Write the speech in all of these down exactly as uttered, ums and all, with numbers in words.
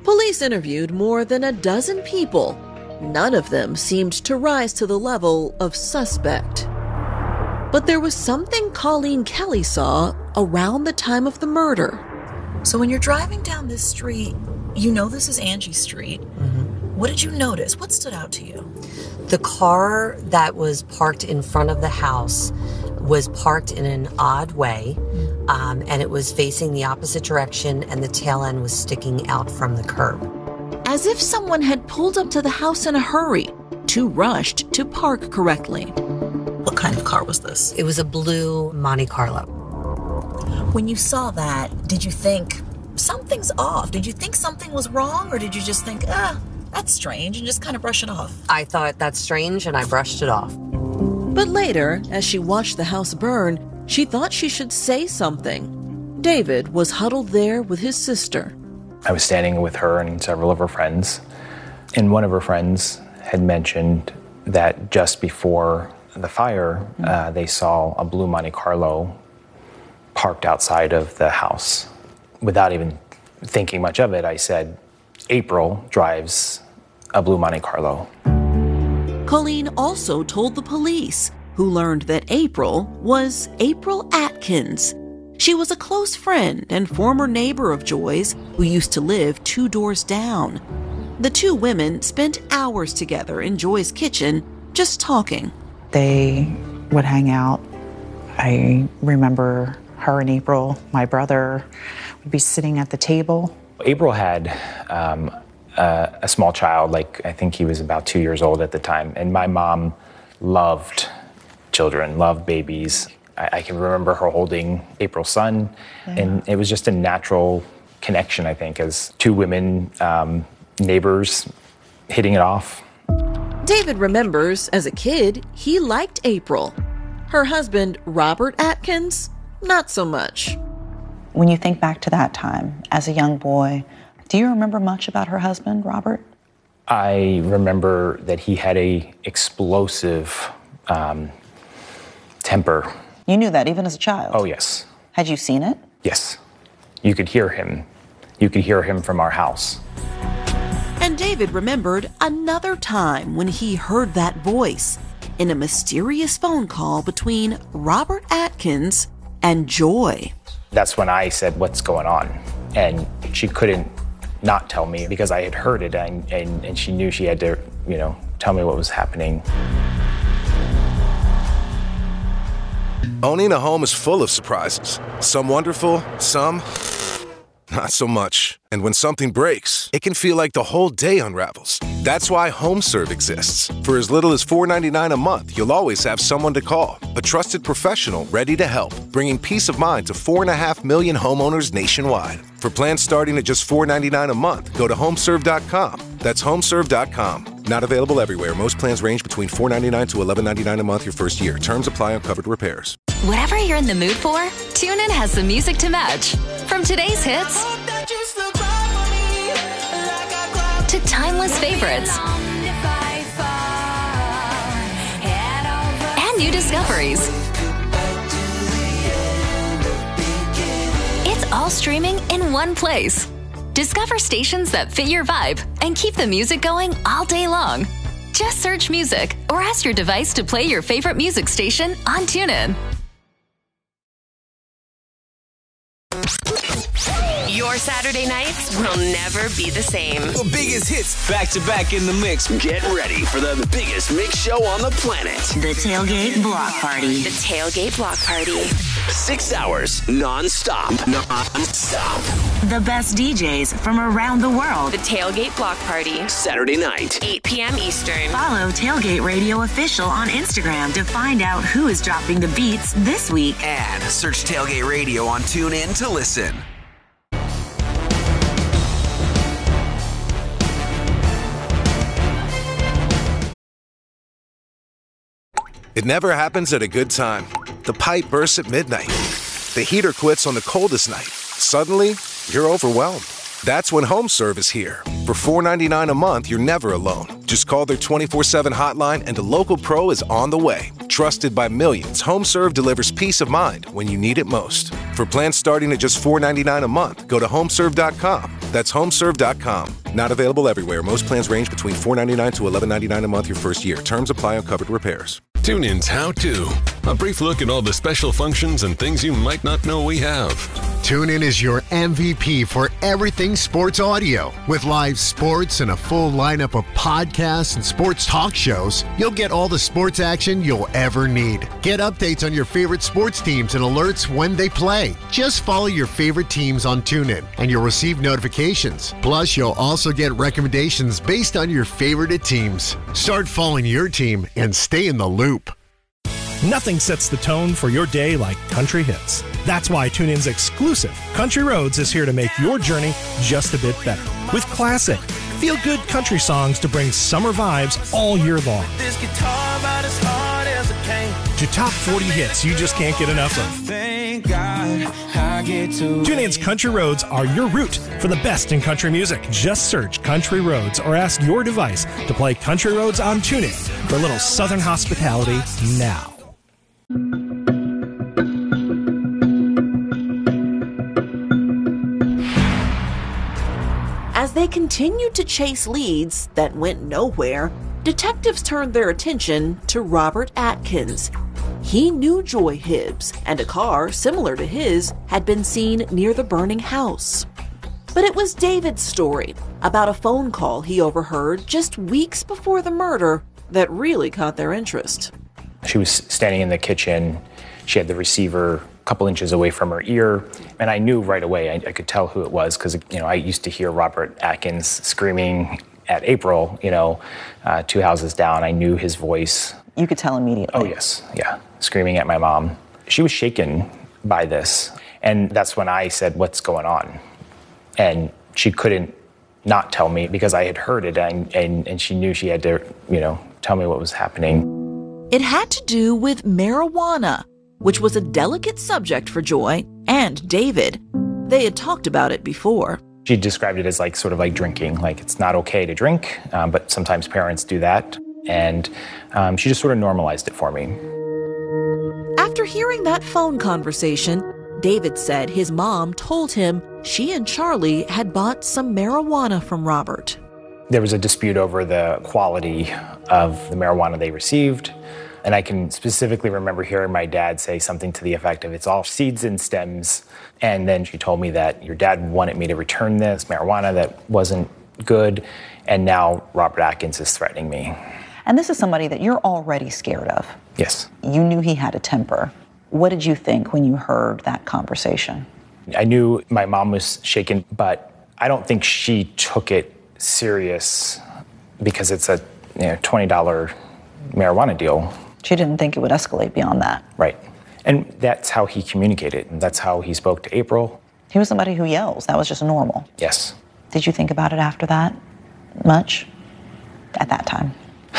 Police interviewed more than a dozen people. None of them seemed to rise to the level of suspect. But there was something Colleen Kelly saw around the time of the murder. So when you're driving down this street, you know this is Angie Street. Mm-hmm. What did you notice? What stood out to you? The car that was parked in front of the house was parked in an odd way, um, and it was facing the opposite direction, and the tail end was sticking out from the curb. As if someone had pulled up to the house in a hurry, too rushed to park correctly. What kind of car was this? It was a blue Monte Carlo. When you saw that, did you think, something's off? Did you think something was wrong, or did you just think, ah, that's strange, and just kind of brush it off? I thought, that's strange, and I brushed it off. But later, as she watched the house burn, she thought she should say something. David was huddled there with his sister. I was standing with her and several of her friends, and one of her friends had mentioned that just before the fire, uh, they saw a blue Monte Carlo parked outside of the house. Without even thinking much of it, I said, April drives a blue Monte Carlo. Colleen also told the police, who learned that April was April Atkins. She was a close friend and former neighbor of Joy's, who used to live two doors down. The two women spent hours together in Joy's kitchen, just talking. They would hang out. I remember her and April, my brother, would be sitting at the table. April had um, a, a small child, like I think he was about two years old at the time, and my mom loved children, loved babies. I, I can remember her holding April's son, yeah. And it was just a natural connection, I think, as two women, um, neighbors, hitting it off. David remembers, as a kid, he liked April. Her husband, Robert Atkins, not so much. When you think back to that time, as a young boy, do you remember much about her husband, Robert? I remember that he had a explosive um, temper. You knew that even as a child? Oh, yes. Had you seen it? Yes. You could hear him. You could hear him from our house. And David remembered another time when he heard that voice in a mysterious phone call between Robert Atkins and Joy. That's when I said, what's going on? And she couldn't not tell me because I had heard it, and, and, and she knew she had to, you know, tell me what was happening. Owning a home is full of surprises. Some wonderful, some not so much. And when something breaks, it can feel like the whole day unravels. That's why HomeServe exists. For as little as four dollars and ninety-nine cents a month, you'll always have someone to call. A trusted professional ready to help, bringing peace of mind to four point five million homeowners nationwide. For plans starting at just four dollars and ninety-nine cents a month, go to homeserve dot com. That's homeserve dot com. Not available everywhere. Most plans range between four dollars and ninety-nine cents to eleven dollars and ninety-nine cents a month your first year. Terms apply on covered repairs. Whatever you're in the mood for, TuneIn has the music to match. From today's hits to timeless favorites and new discoveries. It's all streaming in one place. Discover stations that fit your vibe and keep the music going all day long. Just search music or ask your device to play your favorite music station on TuneIn. Your Saturday nights will never be the same. The biggest hits back to back in the mix. Get ready for the biggest mix show on the planet. The Tailgate Block Party. The Tailgate Block Party. Six hours non-stop. Non-stop. The best D Js from around the world. The Tailgate Block Party. Saturday night. eight p.m. Eastern. Follow Tailgate Radio Official on Instagram to find out who is dropping the beats this week. And search Tailgate Radio on TuneIn to listen. It never happens at a good time. The pipe bursts at midnight. The heater quits on the coldest night. Suddenly, you're overwhelmed. That's when HomeServe is here. For four dollars and ninety-nine cents a month, you're never alone. Just call their twenty-four seven hotline and a local pro is on the way. Trusted by millions, HomeServe delivers peace of mind when you need it most. For plans starting at just four dollars and ninety-nine cents a month, go to homeserve dot com. That's homeserve dot com. Not available everywhere. Most plans range between four dollars and ninety-nine cents to eleven dollars and ninety-nine cents a month your first year. Terms apply on covered repairs. TuneIn's How To. A brief look at all the special functions and things you might not know we have. TuneIn is your M V P for everything sports audio. With live sports and a full lineup of podcasts and sports talk shows, you'll get all the sports action you'll ever need. Get updates on your favorite sports teams and alerts when they play. Just follow your favorite teams on TuneIn, and you'll receive notifications. Plus, you'll also get recommendations based on your favorite teams. Start following your team and stay in the loop. Nothing sets the tone for your day like country hits. That's why TuneIn's exclusive Country Roads is here to make your journey just a bit better. With classic, feel-good country songs to bring summer vibes all year long. This guitar about as hard as it came. To top forty hits you just can't get enough of. Thank God I get to TuneIn's Country Roads are your route for the best in country music. Just search Country Roads or ask your device to play Country Roads on TuneIn for a little Southern hospitality now. As they continued to chase leads that went nowhere, detectives turned their attention to Robert Atkins. He knew Joy Hibbs, and a car similar to his had been seen near the burning house. But it was David's story about a phone call he overheard just weeks before the murder that really caught their interest. She was standing in the kitchen. She had the receiver a couple inches away from her ear, and I knew right away. I, I could tell who it was because, you know, I used to hear Robert Atkins screaming at April, you know, uh, two houses down. I knew his voice. You could tell immediately. Oh, yes, yeah, screaming at my mom. She was shaken by this, and that's when I said, "What's going on?" And she couldn't not tell me because I had heard it, and, and, and she knew she had to, you know, tell me what was happening. It had to do with marijuana, which was a delicate subject for Joy and David. They had talked about it before. She described it as like sort of like drinking, like it's not okay to drink, um, but sometimes parents do that. And um, she just sort of normalized it for me. After hearing that phone conversation, David said his mom told him she and Charlie had bought some marijuana from Robert. There was a dispute over the quality of the marijuana they received. And I can specifically remember hearing my dad say something to the effect of, "It's all seeds and stems." And then she told me that your dad wanted me to return this marijuana that wasn't good. And now Robert Atkins is threatening me. And this is somebody that you're already scared of. Yes. You knew he had a temper. What did you think when you heard that conversation? I knew my mom was shaken, but I don't think she took it serious because it's a you know, twenty dollars marijuana deal. She didn't think it would escalate beyond that. Right. And that's how he communicated. And that's how he spoke to April. He was somebody who yells. That was just normal. Yes. Did you think about it after that much at that time?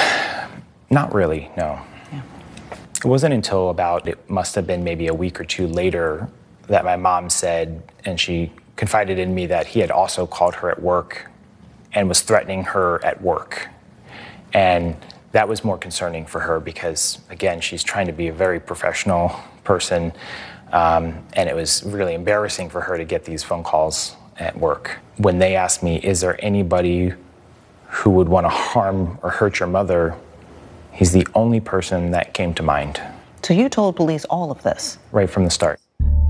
Not really, no. Yeah. It wasn't until about, it must have been maybe a week or two later that my mom said, and she confided in me that he had also called her at work and was threatening her at work. And that was more concerning for her because, again, she's trying to be a very professional person, um, and it was really embarrassing for her to get these phone calls at work. When they asked me, is there anybody who would want to harm or hurt your mother, he's the only person that came to mind. So you told police all of this? Right from the start.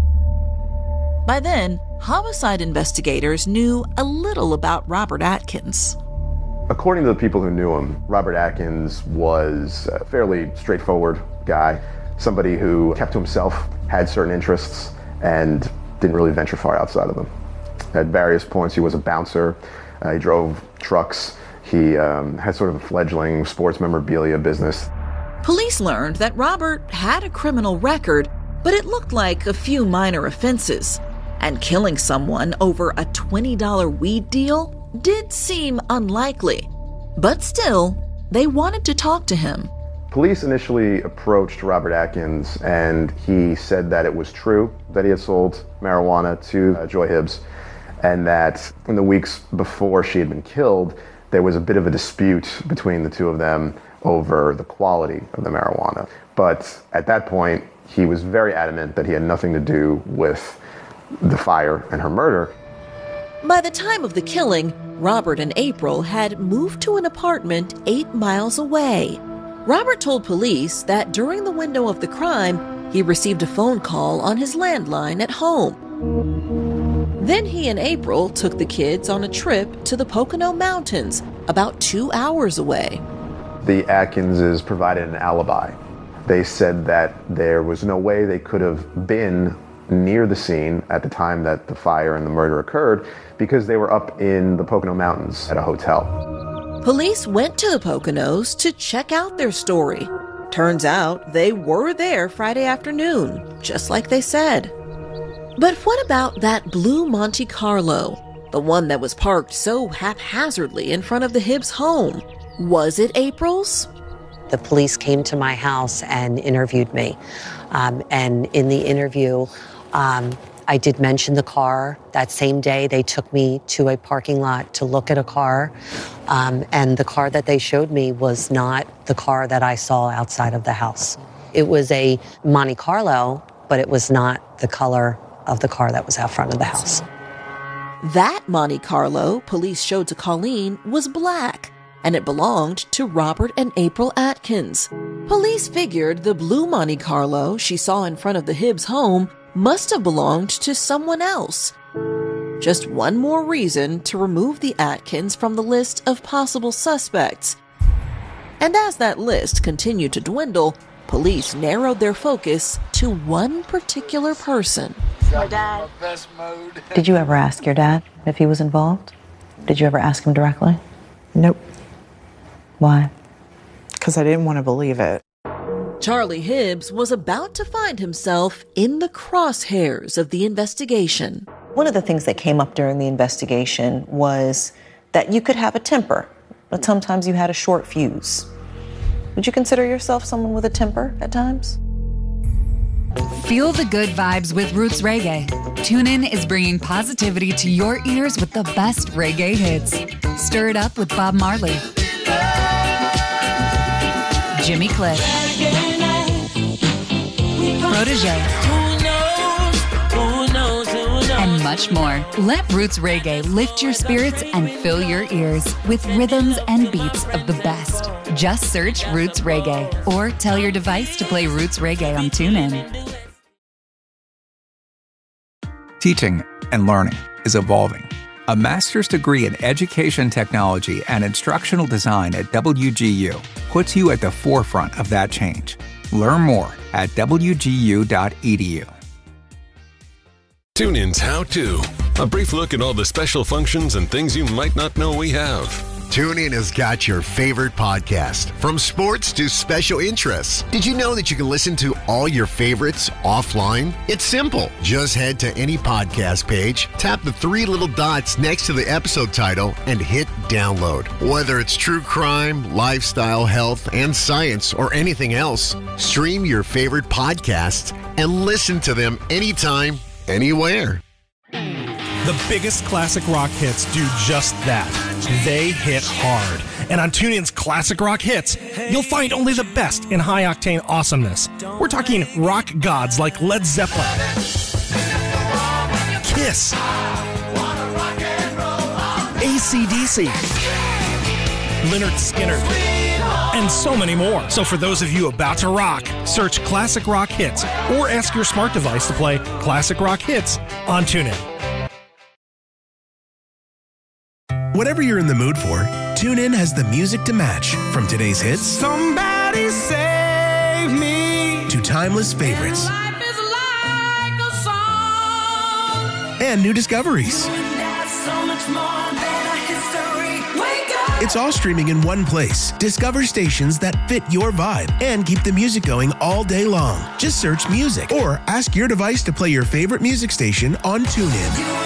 By then, homicide investigators knew a little about Robert Atkins. According to the people who knew him, Robert Atkins was a fairly straightforward guy, somebody who kept to himself, had certain interests, and didn't really venture far outside of them. At various points, he was a bouncer, uh, he drove trucks, he um, had sort of a fledgling sports memorabilia business. Police learned that Robert had a criminal record, but it looked like a few minor offenses. And killing someone over a twenty dollar weed deal did seem unlikely. But still, they wanted to talk to him. Police initially approached Robert Atkins, and he said that it was true that he had sold marijuana to uh, Joy Hibbs, and that in the weeks before she had been killed, there was a bit of a dispute between the two of them over the quality of the marijuana. But at that point, he was very adamant that he had nothing to do with the fire and her murder. By the time of the killing, Robert and April had moved to an apartment eight miles away. Robert told police that during the window of the crime, he received a phone call on his landline at home. Then he and April took the kids on a trip to the Pocono Mountains, about two hours away. The Atkinses provided an alibi. They said that there was no way they could have been near the scene at the time that the fire and the murder occurred because they were up in the Pocono Mountains at a hotel. Police went to the Poconos to check out their story. Turns out they were there Friday afternoon, just like they said. But what about that blue Monte Carlo, the one that was parked so haphazardly in front of the Hibbs home? Was it April's? The police came to my house and interviewed me. Um, and in the interview, um, I did mention the car. That same day, they took me to a parking lot to look at a car. Um, and the car that they showed me was not the car that I saw outside of the house. It was a Monte Carlo, but it was not the color of the car that was out front of the house. That Monte Carlo police showed to Colleen was black, and it belonged to Robert and April Atkins. Police figured the blue Monte Carlo she saw in front of the Hibbs home must have belonged to someone else. Just one more reason to remove the Atkins from the list of possible suspects. And as that list continued to dwindle, police narrowed their focus to one particular person. Your dad. Did you ever ask your dad if he was involved? Did you ever ask him directly? Nope. Why? Because I didn't want to believe it. Charlie Hibbs was about to find himself in the crosshairs of the investigation. One of the things that came up during the investigation was that you could have a temper, but sometimes you had a short fuse. Would you consider yourself someone with a temper at times? Feel the good vibes with Roots Reggae. TuneIn is bringing positivity to your ears with the best reggae hits. Stir it up with Bob Marley, Jimmy Cliff, Protégé, and much more. Let Roots Reggae lift your spirits and fill your ears with rhythms and beats of the best. Just search Roots Reggae or tell your device to play Roots Reggae on TuneIn. Teaching and learning is evolving. A master's degree in education technology and instructional design at W G U puts you at the forefront of that change. Learn more at w g u dot e d u. TuneIn's How To. A brief look at all the special functions and things you might not know we have. TuneIn has got your favorite podcast, from sports to special interests. Did you know that you can listen to all your favorites offline? It's simple. Just head to any podcast page, tap the three little dots next to the episode title, and hit download. Whether it's true crime, lifestyle, health, and science, or anything else, stream your favorite podcasts and listen to them anytime, anywhere. The biggest classic rock hits do just that. They hit hard. And on TuneIn's Classic Rock Hits, you'll find only the best in high-octane awesomeness. We're talking rock gods like Led Zeppelin, Kiss, A C D C, Lynyrd Skynyrd, and so many more. So for those of you about to rock, search Classic Rock Hits or ask your smart device to play Classic Rock Hits on TuneIn. Whatever you're in the mood for, TuneIn has the music to match. From today's hits, Somebody save me, to timeless favorites, and life is like a song, and new discoveries. so much more than a history. Wake up! It's all streaming in one place. Discover stations that fit your vibe and keep the music going all day long. Just search music or ask your device to play your favorite music station on TuneIn.